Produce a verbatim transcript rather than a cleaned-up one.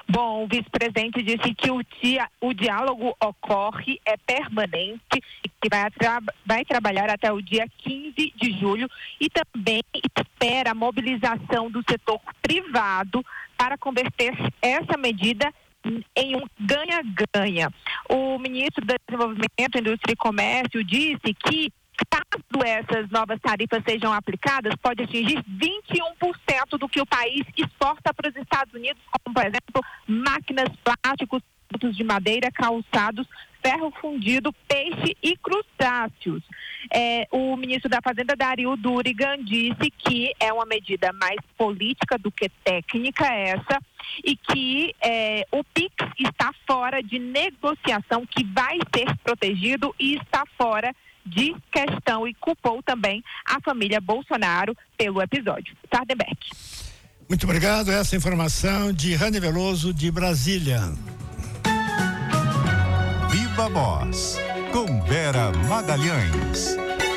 Bom, o vice-presidente disse que o, dia, o diálogo ocorre, é permanente e que vai, tra- vai trabalhar até o dia quinze de julho e também espera a mobilização do setor privado para converter essa medida em um ganha-ganha. O ministro do Desenvolvimento, Indústria e Comércio disse que, caso essas novas tarifas sejam aplicadas, pode atingir vinte e um por cento do que o país exporta para os Estados Unidos, como, por exemplo, máquinas, plásticos, produtos de madeira, calçados, ferro fundido, peixe e crustáceos. É, o ministro da Fazenda, Dario Durigan, disse que é uma medida mais política do que técnica essa e que é, o P I X está fora de negociação, que vai ser protegido e está fora de questão, e culpou também a família Bolsonaro pelo episódio. Sardenberg. Muito obrigado. Essa informação de Rani Veloso, de Brasília. Viva Voz, com Vera Magalhães.